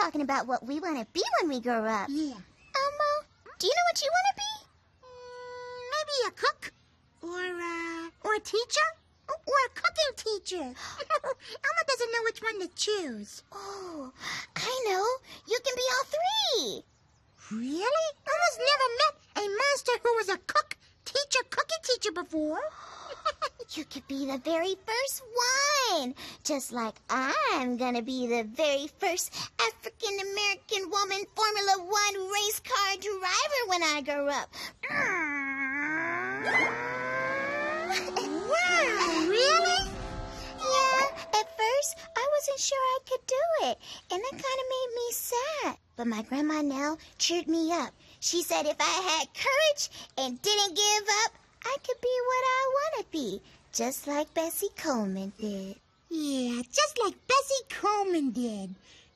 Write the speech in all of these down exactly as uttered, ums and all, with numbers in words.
talking about what we want to be when we grow up. Yeah. Elmo, do you know what you want to be? Mm, maybe a cook. Or, uh, or a teacher. Or a cooking teacher. Elmo doesn't know which one to choose. Oh, I know. You can be all three. Really? Elmo's never met a monster who was a cook, teacher, cookie teacher before. You could be the very first one. Just like I'm gonna be the very first African-American woman Formula One race car driver when I grow up. Wow, really? Yeah, at first I wasn't sure I could do it, and that kind of made me sad. But my Grandma Nell cheered me up. She said if I had courage and didn't give up, I could be what I want to be, just like Bessie Coleman did. Yeah, just like Bessie Coleman did.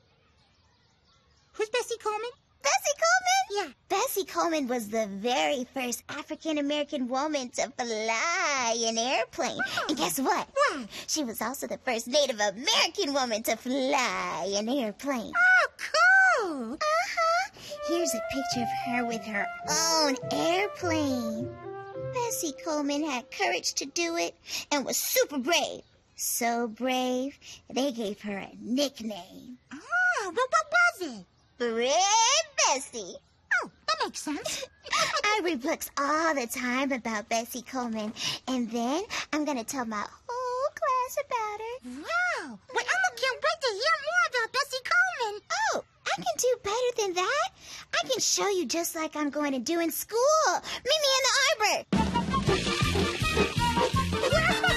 Who's Bessie Coleman? Bessie Coleman? Yeah. Bessie Coleman was the very first African-American woman to fly an airplane. Oh. And guess what? What? She was also the first Native American woman to fly an airplane. Oh, cool. Uh-huh. Here's a picture of her with her own airplane. Bessie Coleman had courage to do it and was super brave. So brave, they gave her a nickname. Oh, but what was it? Brave Bessie. Oh, that makes sense. I read books all the time about Bessie Coleman, and then I'm going to tell my whole class about her. Wow. Well, Elmo can't wait to hear more about Bessie Coleman. Oh, I can do better than that. I can show you just like I'm going to do in school. Meet me in the arbor.